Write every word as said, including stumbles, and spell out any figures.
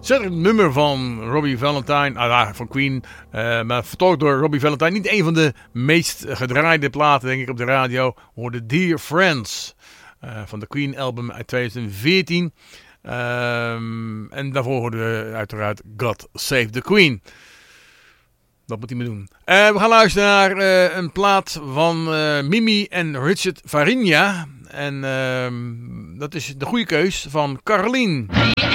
Zeker het nummer van Robbie Valentine, ah, van Queen, uh, maar vertolkt door Robbie Valentine. Niet een van de meest gedraaide platen, denk ik, op de radio. We hoorden Dear Friends uh, van de Queen album uit twintig veertien. Um, en daarvoor hoorden we uiteraard God Save the Queen. Dat moet hij maar doen. Uh, we gaan luisteren naar uh, een plaat van uh, Mimi en Richard Farinha. En uh, dat is de goede keus van Caroline.